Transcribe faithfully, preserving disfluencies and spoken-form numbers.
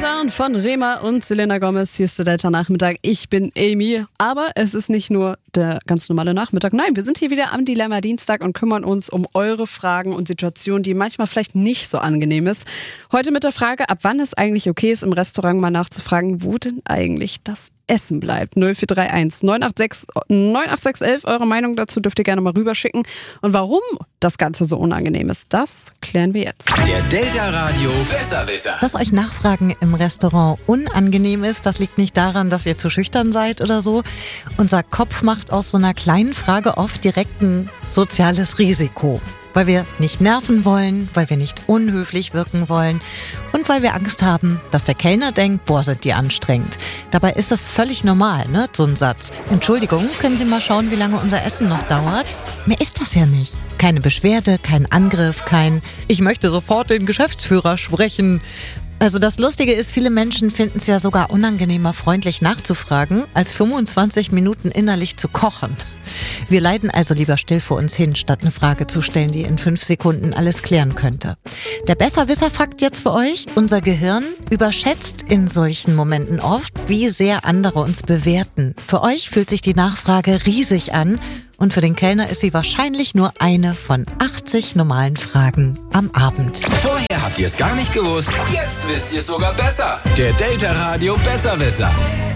Down von Rema und Selena Gomez. Hier ist der Delta Nachmittag. Ich bin Amy. Aber es ist nicht nur der ganz normale Nachmittag. Nein, wir sind hier wieder am Dilemma Dienstag und kümmern uns um eure Fragen und Situationen, die manchmal vielleicht nicht so angenehm ist. Heute mit der Frage, ab wann es eigentlich okay ist, im Restaurant mal nachzufragen, wo denn eigentlich das Essen bleibt. null vier drei eins neun acht sechs neun acht sechs elf. Eure Meinung dazu dürft ihr gerne mal rüberschicken. Und warum das Ganze so unangenehm ist, das klären wir jetzt. Der Delta Radio Besserwisser. Dass euch Nachfragen im Restaurant unangenehm ist, das liegt nicht daran, dass ihr zu schüchtern seid oder so. Unser Kopf macht aus so einer kleinen Frage oft direkt ein soziales Risiko. Weil wir nicht nerven wollen, weil wir nicht unhöflich wirken wollen und weil wir Angst haben, dass der Kellner denkt, boah, sind die anstrengend. Dabei ist das völlig normal, ne, so ein Satz. Entschuldigung, können Sie mal schauen, wie lange unser Essen noch dauert? Mehr ist das ja nicht. Keine Beschwerde, kein Angriff, kein ich möchte sofort den Geschäftsführer sprechen. Also das Lustige ist, viele Menschen finden es ja sogar unangenehmer, freundlich nachzufragen, als fünfundzwanzig Minuten innerlich zu kochen. Wir leiden also lieber still vor uns hin, statt eine Frage zu stellen, die in fünf Sekunden alles klären könnte. Der Besserwisser-Fakt jetzt für euch: Unser Gehirn überschätzt in solchen Momenten oft, wie sehr andere uns bewerten. Für euch fühlt sich die Nachfrage riesig an und für den Kellner ist sie wahrscheinlich nur eine von achtzig normalen Fragen am Abend. Vorher habt ihr es gar nicht gewusst, jetzt wisst ihr es sogar besser. Der Delta Radio Besserwisser.